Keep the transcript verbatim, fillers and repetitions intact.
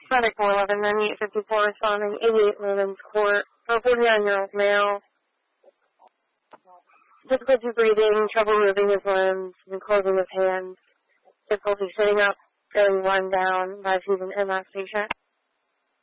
Medic four eleven, ninety-eight fifty-four, responding, eighty-eight Women's Court, for a forty-nine-year-old male. Difficulty breathing, trouble moving his limbs, and closing his hands. Difficulty sitting up, feeling run down, advised he's an M S patient.